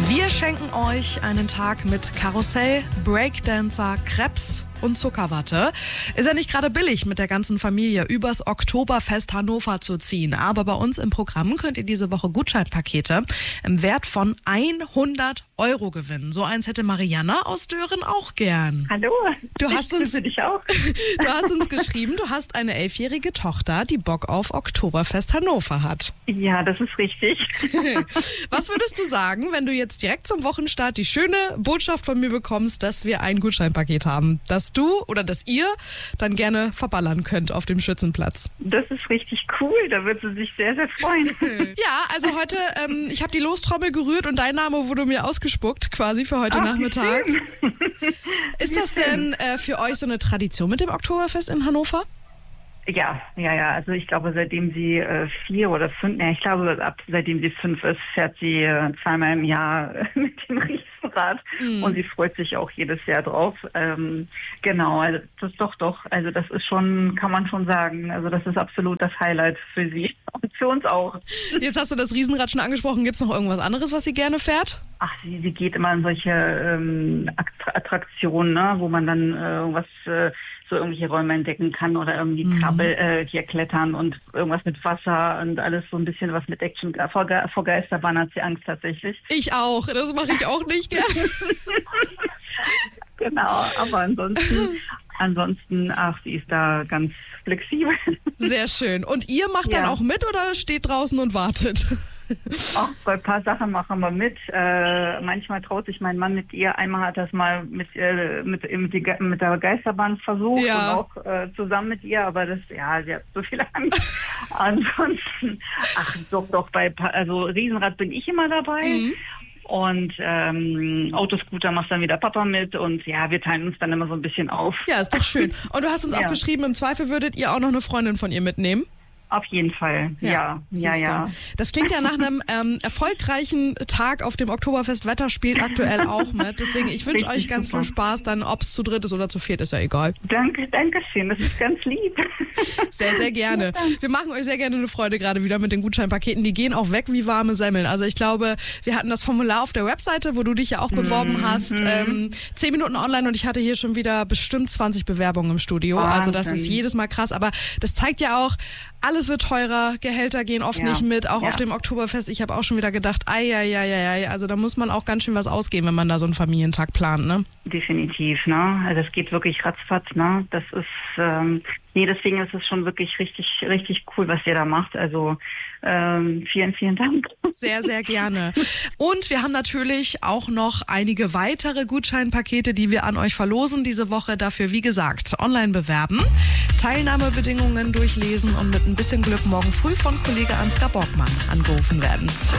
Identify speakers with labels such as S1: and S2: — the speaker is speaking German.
S1: Wir schenken euch einen Tag mit Karussell, Breakdancer, Crepes und Zuckerwatte. Ist ja nicht gerade billig, mit der ganzen Familie übers Oktoberfest Hannover zu ziehen. Aber bei uns im Programm könnt ihr diese Woche Gutscheinpakete im Wert von 100 € gewinnen. So eins hätte Marianne aus Dören auch gern.
S2: Hallo,
S1: Du hast uns
S2: dich auch.
S1: Du hast uns geschrieben, du hast eine 11-jährige Tochter, die Bock auf Oktoberfest Hannover hat.
S2: Ja, das ist richtig.
S1: Was würdest du sagen, wenn du jetzt direkt zum Wochenstart die schöne Botschaft von mir bekommst, dass wir ein Gutscheinpaket haben, das du oder das ihr dann gerne verballern könnt auf dem Schützenplatz?
S2: Das ist richtig cool, da wird sie sich sehr, sehr freuen.
S1: Ja, also heute, ich habe die Lostrommel gerührt und dein Name wurde mir ausgespuckt, quasi für heute Nachmittag. Ist das denn für euch so eine Tradition mit dem Oktoberfest in Hannover?
S2: Ja. Also ich glaube, seitdem sie 4 oder 5, seitdem sie 5 ist, fährt sie zweimal im Jahr mit dem Riesenrad und sie freut sich auch jedes Jahr drauf. Genau, also das also das ist schon, kann man schon sagen, also das ist absolut das Highlight für sie und für uns auch.
S1: Jetzt hast du das Riesenrad schon angesprochen, gibt es noch irgendwas anderes, was sie gerne fährt?
S2: Ach, sie geht immer in solche Attraktionen, ne, wo man dann so irgendwelche Räume entdecken kann oder irgendwie hier klettern und irgendwas mit Wasser und alles so ein bisschen was mit Action. Vor Geisterbahn hat sie Angst tatsächlich.
S1: Ich auch, das mache ich auch nicht gerne.
S2: Genau, aber ansonsten, sie ist da ganz flexibel.
S1: Sehr schön. Und ihr macht dann auch mit oder steht draußen und wartet?
S2: Auch bei ein paar Sachen machen wir mit. Manchmal traut sich mein Mann mit ihr. Einmal hat er es mal mit der Geisterbahn versucht und auch zusammen mit ihr, aber sie hat so viel Angst. Ansonsten, also Riesenrad bin ich immer dabei. Und Autoscooter macht dann wieder Papa mit und wir teilen uns dann immer so ein bisschen auf. Ja,
S1: ist doch schön. Und du hast uns auch geschrieben, im Zweifel würdet ihr auch noch eine Freundin von ihr mitnehmen?
S2: Auf jeden Fall, ja.
S1: Das klingt ja nach einem erfolgreichen Tag auf dem Oktoberfest. Wetter spielt aktuell auch mit. Deswegen, ich wünsche euch ganz viel Spaß. Dann, ob es zu dritt ist oder zu viert, ist ja egal.
S2: Danke schön. Das ist ganz lieb.
S1: Sehr, sehr gerne. Wir machen euch sehr gerne eine Freude gerade wieder mit den Gutscheinpaketen. Die gehen auch weg wie warme Semmeln. Also ich glaube, wir hatten das Formular auf der Webseite, wo du dich ja auch beworben hast. 10 Minuten online und ich hatte hier schon wieder bestimmt 20 Bewerbungen im Studio. Also das ist jedes Mal krass. Aber das zeigt ja auch, alles wird teurer, Gehälter gehen oft nicht mit, auch auf dem Oktoberfest. Ich habe auch schon wieder gedacht, also da muss man auch ganz schön was ausgeben, wenn man da so einen Familientag plant, ne?
S2: Definitiv, ne? Also es geht wirklich ratzfatz, ne? Das ist, deswegen ist es schon wirklich richtig, richtig cool, was ihr da macht. Also vielen, vielen Dank.
S1: Sehr, sehr gerne. Und wir haben natürlich auch noch einige weitere Gutscheinpakete, die wir an euch verlosen diese Woche. Dafür, wie gesagt, online bewerben, Teilnahmebedingungen durchlesen und mit ein bisschen Glück morgen früh von Kollege Ansgar Borgmann angerufen werden.